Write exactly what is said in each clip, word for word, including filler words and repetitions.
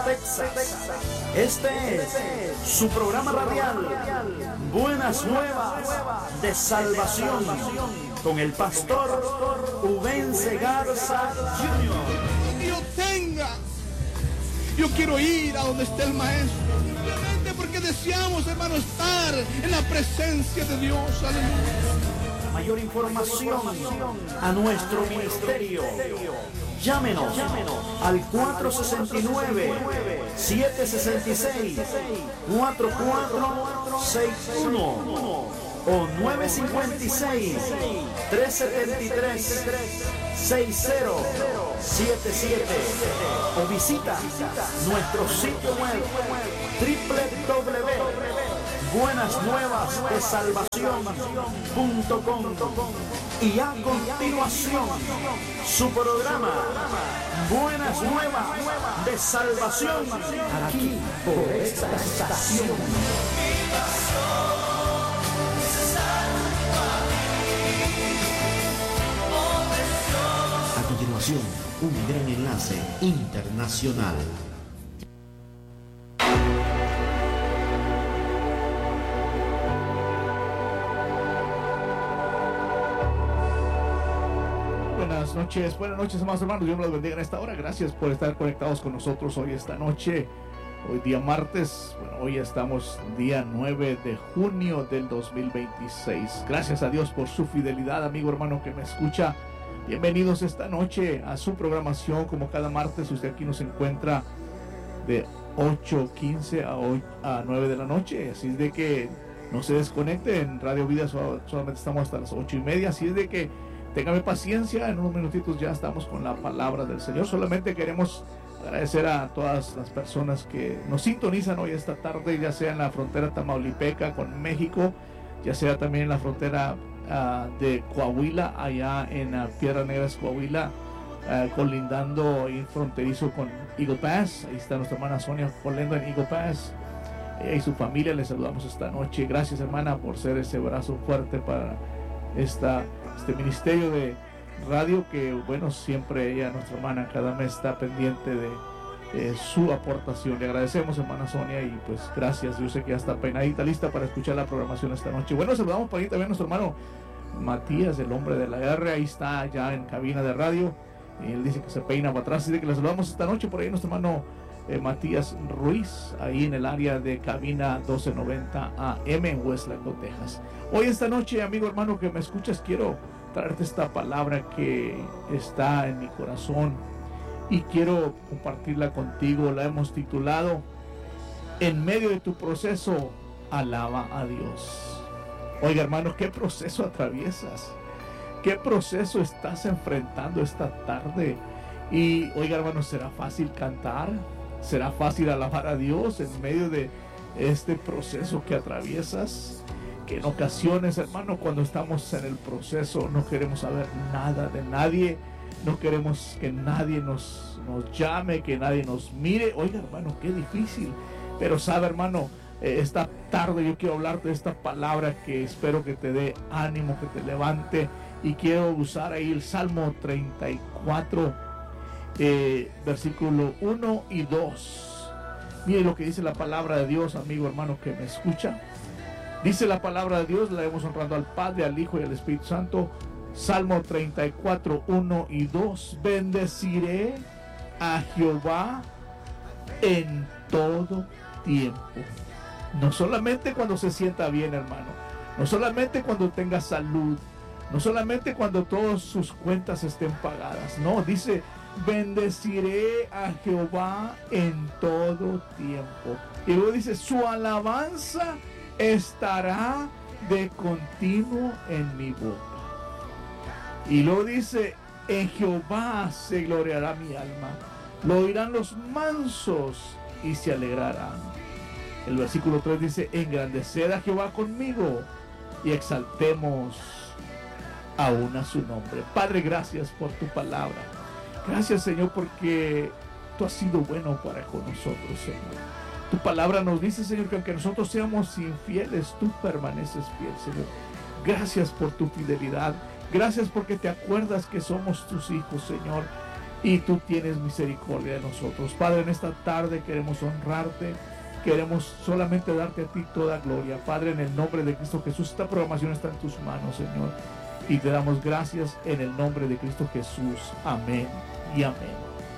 Texas. Este es su programa radial, Buenas Nuevas de Salvación, con el pastor Ubense Garza junior Yo tenga, yo quiero ir a donde esté el Maestro, simplemente porque deseamos, hermano, estar en la presencia de Dios. Aleluya. Mayor información a nuestro ministerio. Llámenos, Llámenos al cuatro sesenta y nueve, siete sesenta y seis, cuatro cuatro seis uno o nueve cincuenta y seis, tres setenta y tres, seis cero siete siete o visita nuestro sitio web doble u doble u doble u punto buenas nuevas de salvación punto com. Y a continuación, su programa Buenas Nuevas de Salvación, aquí por esta estación. A continuación, un gran enlace internacional. Buenas noches, buenas noches, amados hermanos. Dios los bendiga en esta hora. Gracias por estar conectados con nosotros hoy esta noche. Hoy día martes, bueno, hoy estamos día nueve de junio del dos mil veintiséis. Gracias a Dios por su fidelidad, amigo hermano que me escucha. Bienvenidos esta noche a su programación. Como cada martes, usted aquí nos encuentra de ocho quince a nueve de la noche. Así es de que no se desconecte. En Radio Vida solamente estamos hasta las ocho y media. Así es de que téngame paciencia, en unos minutitos ya estamos con la palabra del Señor. Solamente queremos agradecer a todas las personas que nos sintonizan hoy esta tarde, ya sea en la frontera tamaulipeca con México, ya sea también en la frontera uh, de Coahuila, allá en uh, Piedras Negras, Coahuila, uh, colindando y fronterizo con Eagle Pass. Ahí está nuestra hermana Sonia colendo en Eagle Pass. Ella y su familia les saludamos esta noche. Gracias, hermana, por ser ese brazo fuerte para esta este ministerio de radio que, bueno, siempre ella, nuestra hermana, cada mes está pendiente de eh, su aportación. Le agradecemos, hermana Sonia, y pues gracias. Yo sé que ya está peinadita, lista para escuchar la programación esta noche. Bueno, saludamos por ahí también a nuestro hermano Matías, el hombre de la R. Ahí está ya en cabina de radio, y él dice que se peina para atrás, así de que le saludamos esta noche. Por ahí nuestro hermano eh, Matías Ruiz, ahí en el área de cabina doce noventa A M en Westlaco, Texas. Hoy esta noche, amigo hermano que me escuchas, quiero traerte esta palabra que está en mi corazón y quiero compartirla contigo. La hemos titulado En medio de tu proceso, alaba a Dios. Oiga, hermano, ¿qué proceso atraviesas? ¿Qué proceso estás enfrentando esta tarde? Y oiga, hermano, ¿será fácil cantar? ¿Será fácil alabar a Dios en medio de este proceso que atraviesas? Que en ocasiones, hermano, cuando estamos en el proceso no queremos saber nada de nadie, no queremos que nadie nos, nos llame, que nadie nos mire. Oiga, hermano, qué difícil. Pero sabe, hermano, eh, esta tarde yo quiero hablarte de esta palabra que espero que te dé ánimo, que te levante, y quiero usar ahí el Salmo treinta y cuatro, eh, versículo uno y dos. Mire lo que dice la palabra de Dios, amigo hermano que me escucha. Dice la palabra de Dios, la hemos honrando al Padre, al Hijo y al Espíritu Santo. Salmo treinta y cuatro, uno y dos. Bendeciré a Jehová en todo tiempo. No solamente cuando se sienta bien, hermano. No solamente cuando tenga salud. No solamente cuando todas sus cuentas estén pagadas. No, dice, bendeciré a Jehová en todo tiempo. Y luego dice, su alabanza estará de continuo en mi boca. Y luego dice, en Jehová se gloriará mi alma, lo oirán los mansos y se alegrarán. El versículo tres dice, engrandeced a Jehová conmigo y exaltemos aún a su nombre. Padre, gracias por tu palabra. Gracias, Señor, porque tú has sido bueno para con nosotros, Señor. Tu palabra nos dice, Señor, que aunque nosotros seamos infieles, tú permaneces fiel, Señor. Gracias por tu fidelidad. Gracias porque te acuerdas que somos tus hijos, Señor. y tú tienes misericordia de nosotros. Padre, en esta tarde queremos honrarte, queremos solamente darte a ti toda gloria. Padre, en el nombre de Cristo Jesús, esta programación está en tus manos, Señor, y te damos gracias en el nombre de Cristo Jesús. Amén y amén.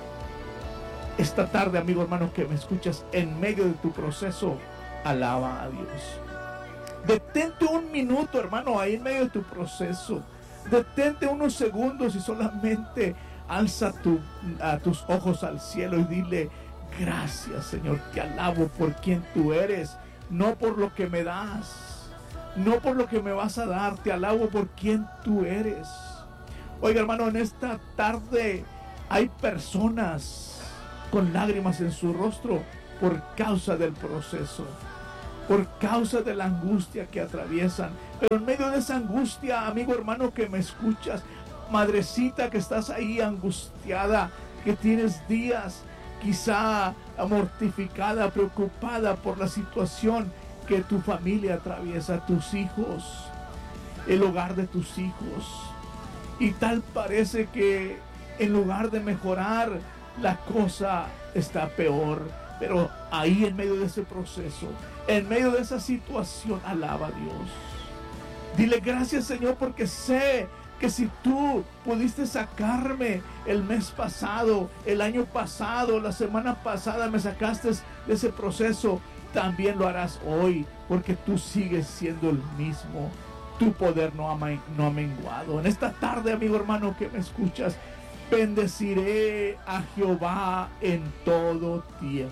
Esta tarde, amigo hermano que me escuchas, en medio de tu proceso, alaba a Dios. Detente un minuto, hermano, ahí en medio de tu proceso. Detente unos segundos y solamente alza tu, a tus ojos al cielo y dile: gracias, Señor, te alabo por quien tú eres, no por lo que me das, no por lo que me vas a dar, te alabo por quien tú eres. Oiga, hermano, en esta tarde hay personas con lágrimas en su rostro por causa del proceso, por causa de la angustia que atraviesan. Pero en medio de esa angustia, amigo hermano que me escuchas, madrecita que estás ahí angustiada, que tienes días quizá mortificada, preocupada por la situación que tu familia atraviesa, tus hijos, el hogar de tus hijos, y tal parece que en lugar de mejorar, la cosa está peor. Pero ahí en medio de ese proceso, en medio de esa situación, alaba a Dios. Dile: gracias, Señor, porque sé que si tú pudiste sacarme el mes pasado, el año pasado, la semana pasada, me sacaste de ese proceso, también lo harás hoy, porque tú sigues siendo el mismo. Tu poder no ha, no ha menguado. En esta tarde, amigo hermano que me escuchas, bendeciré a Jehová en todo tiempo.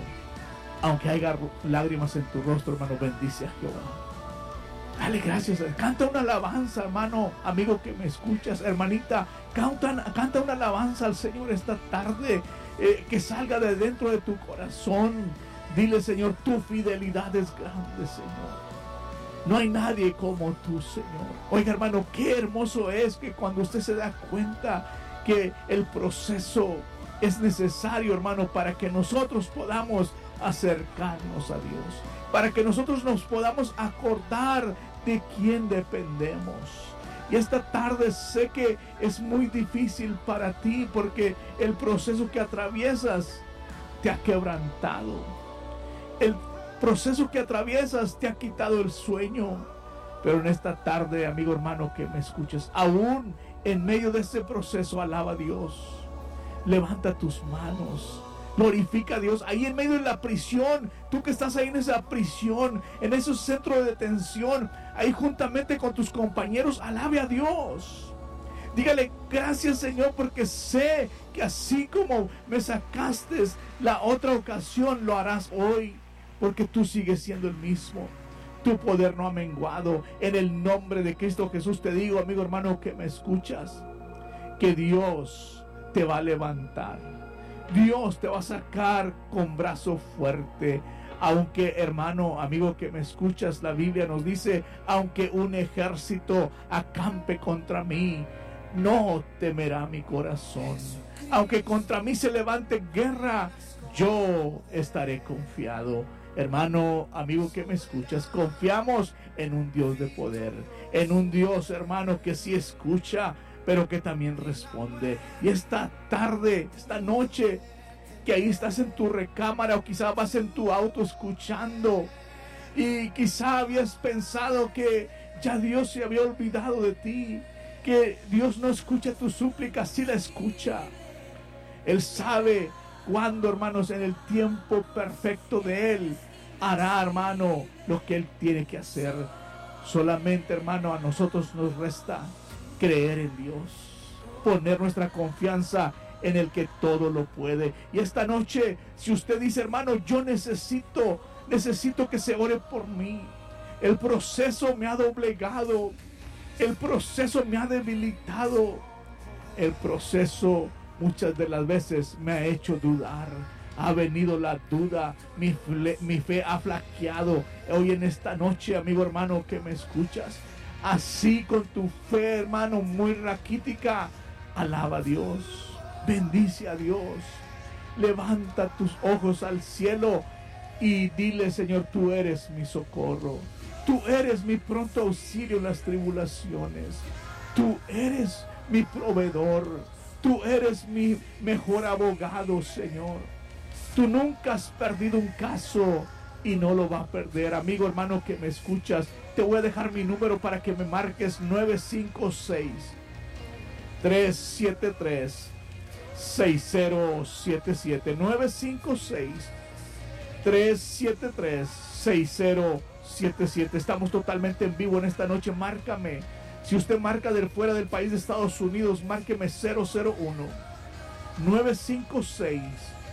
Aunque haya lágrimas en tu rostro, hermano, bendice a Jehová. Dale gracias. Canta una alabanza, hermano, amigo que me escuchas, hermanita. Canta, canta una alabanza al Señor esta tarde, eh, que salga de dentro de tu corazón. Dile: Señor, tu fidelidad es grande, Señor. No hay nadie como tú, Señor. Oiga, hermano, qué hermoso es que cuando usted se da cuenta que el proceso es necesario, hermano, para que nosotros podamos acercarnos a Dios, para que nosotros nos podamos acordar de quién dependemos. Y esta tarde sé que es muy difícil para ti, porque el proceso que atraviesas te ha quebrantado. El proceso que atraviesas te ha quitado el sueño. Pero en esta tarde, amigo hermano que me escuchas, aún en medio de ese proceso, alaba a Dios. Levanta tus manos, glorifica a Dios. Ahí en medio de la prisión, tú que estás ahí en esa prisión, en ese centro de detención, ahí juntamente con tus compañeros, alabe a Dios. Dígale: gracias, Señor, porque sé que así como me sacaste la otra ocasión, lo harás hoy, porque tú sigues siendo el mismo. Tu poder no ha menguado. En el nombre de Cristo Jesús te digo, amigo hermano que me escuchas, que Dios te va a levantar. Dios te va a sacar con brazo fuerte. Aunque, hermano, amigo que me escuchas, la Biblia nos dice: aunque un ejército acampe contra mí, no temerá mi corazón. Aunque contra mí se levante guerra, yo estaré confiado. Hermano, amigo que me escuchas, confiamos en un Dios de poder, en un Dios, hermano, que sí escucha, pero que también responde. Y esta tarde, esta noche, que ahí estás en tu recámara, o quizá vas en tu auto escuchando, y quizá habías pensado que ya Dios se había olvidado de ti, que Dios no escucha tu súplica. Sí la escucha. Él sabe cuándo, hermanos, en el tiempo perfecto de Él, hará, hermano, lo que Él tiene que hacer. Solamente, hermano, a nosotros nos resta creer en Dios, poner nuestra confianza en el que todo lo puede. Y esta noche, si usted dice: hermano, yo necesito, necesito que se ore por mí. El proceso me ha doblegado. El proceso me ha debilitado. El proceso muchas de las veces me ha hecho dudar. Ha venido la duda, mi, mi fe ha flaqueado. Hoy en esta noche, amigo hermano que me escuchas, así con tu fe, hermano, muy raquítica, alaba a Dios, bendice a Dios, levanta tus ojos al cielo y dile: Señor, tú eres mi socorro, tú eres mi pronto auxilio en las tribulaciones, tú eres mi proveedor. Tú eres mi mejor abogado, Señor. Tú nunca has perdido un caso y no lo vas a perder. Amigo, hermano que me escuchas, te voy a dejar mi número para que me marques nueve cinco seis, tres siete tres, seis cero siete siete. nueve cinco seis, tres siete tres, seis cero siete siete. Estamos totalmente en vivo en esta noche. Márcame. Si usted marca de fuera del país de Estados Unidos, márqueme cero cero uno, nueve cinco seis,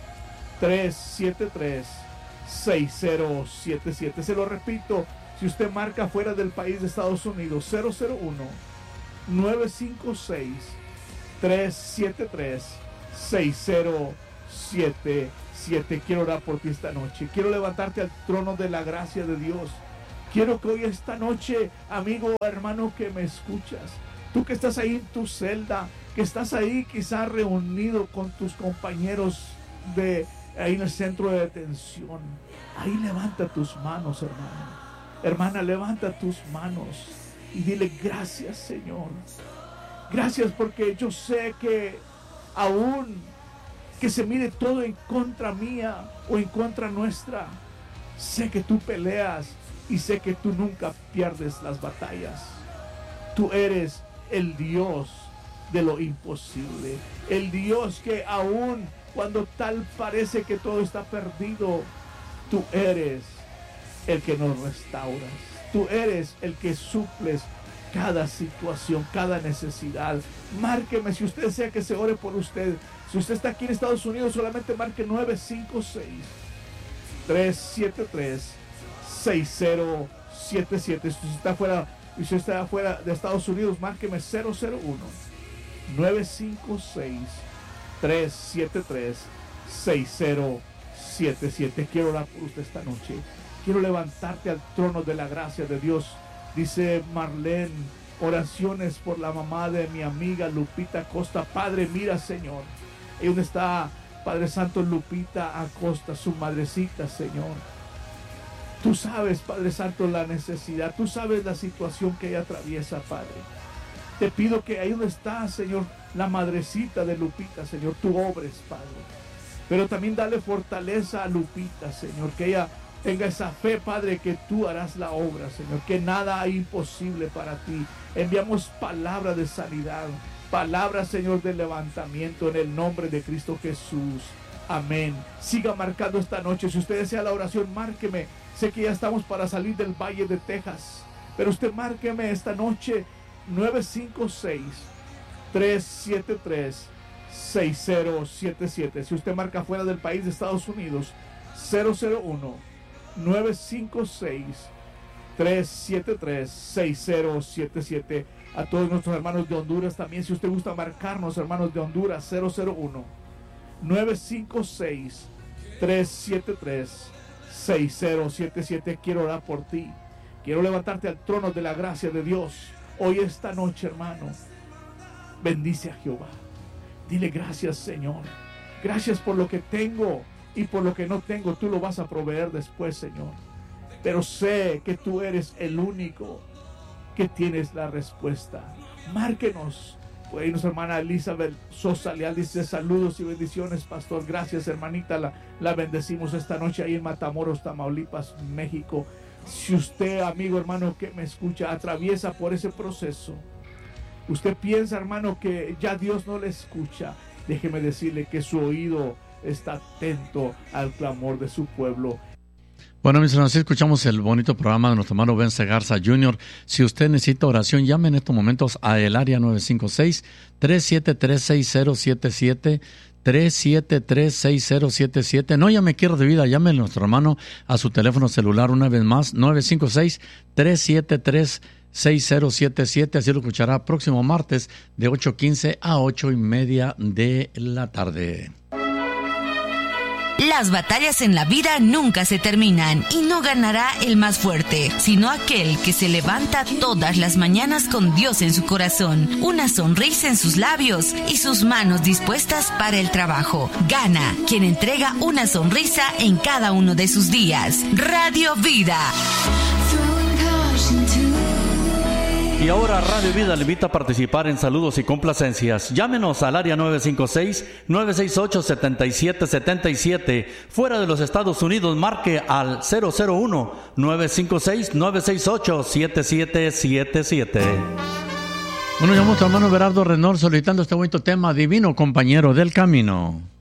tres siete tres, seis cero siete siete. Se lo repito, si usted marca fuera del país de Estados Unidos, cero cero uno, nueve cinco seis, tres siete tres, seis cero siete siete. Quiero orar por ti esta noche. Quiero levantarte al trono de la gracia de Dios. Quiero que hoy esta noche, amigo, hermano que me escuchas, tú que estás ahí en tu celda, que estás ahí quizás reunido con tus compañeros de ahí en el centro de detención, ahí levanta tus manos, hermano. Hermana, levanta tus manos y dile: gracias, Señor. Gracias, porque yo sé que aún que se mire todo en contra mía o en contra nuestra, sé que tú peleas y sé que tú nunca pierdes las batallas. Tú eres el Dios de lo imposible, el Dios que aún cuando tal parece que todo está perdido, tú eres el que nos restauras. Tú eres el que suples cada situación, cada necesidad. Márqueme si usted desea que se ore por usted. Si usted está aquí en Estados Unidos, solamente marque nueve cinco seis, tres siete tres, seis cero siete siete. Si usted está fuera, si usted está fuera de Estados Unidos, márqueme cero cero uno, nueve cinco seis, tres siete tres, seis cero siete siete. Quiero orar por usted esta noche. Quiero levantarte al trono de la gracia de Dios. Dice Marlene, oraciones por la mamá de mi amiga Lupita Acosta. Padre, mira, Señor, ahí donde está, Padre Santo, Lupita Acosta, su madrecita, Señor. Tú sabes, Padre Santo, la necesidad. Tú sabes la situación que ella atraviesa, Padre. Te pido que ahí donde está, Señor, la madrecita de Lupita, Señor, tú obres, Padre. Pero también dale fortaleza a Lupita, Señor, que ella tenga esa fe, Padre, que tú harás la obra, Señor, que nada hay imposible para ti. Enviamos palabra de sanidad, palabra, Señor, de levantamiento en el nombre de Cristo Jesús. Amén. Siga marcando esta noche. Si usted desea la oración, márqueme. Sé que ya estamos para salir del Valle de Texas, pero usted márqueme esta noche nueve cinco seis, tres siete tres, seis cero siete siete. Si usted marca fuera del país de Estados Unidos, cero cero uno, nueve cinco seis, tres siete tres, seis cero siete siete. A todos nuestros hermanos de Honduras también, si usted gusta marcarnos, hermanos de Honduras, cero cero uno, nueve cinco seis, tres siete tres, seis cero siete siete. Quiero orar por ti. Quiero levantarte al trono de la gracia de Dios. Hoy, esta noche, hermano, bendice a Jehová. Dile: gracias, Señor. Gracias por lo que tengo y por lo que no tengo. Tú lo vas a proveer después, Señor. Pero sé que tú eres el único que tienes la respuesta. Márquenos. Pues ahí nuestra hermana Elizabeth Sosa Leal dice: saludos y bendiciones, pastor. Gracias, hermanita. La, la bendecimos esta noche ahí en Matamoros, Tamaulipas, México. Si usted, amigo, hermano, que me escucha, atraviesa por ese proceso, usted piensa, hermano, que ya Dios no le escucha, déjeme decirle que su oído está atento al clamor de su pueblo. Bueno, mis hermanos, escuchamos el bonito programa de nuestro hermano Ben Segarza junior Si usted necesita oración, llame en estos momentos a el área nueve cinco seis, tres siete tres, seis cero siete siete, tres siete tres, seis cero siete siete. No llame Quiero de Vida, llame a nuestro hermano a su teléfono celular una vez más, nueve cinco seis, tres siete tres, seis cero siete siete. Así lo escuchará próximo martes de ocho quince a ocho y media de la tarde. Las batallas en la vida nunca se terminan y no ganará el más fuerte, sino aquel que se levanta todas las mañanas con Dios en su corazón, una sonrisa en sus labios y sus manos dispuestas para el trabajo. Gana quien entrega una sonrisa en cada uno de sus días. Radio Vida. Y ahora Radio Vida le invita a participar en saludos y complacencias. Llámenos al área nueve cinco seis, nueve seis ocho, siete siete siete siete. Fuera de los Estados Unidos, marque al cero cero uno, nueve cinco seis, nueve seis ocho, siete siete siete siete. Bueno, llamamos a hermano Berardo Renor solicitando este bonito tema, Divino Compañero del Camino.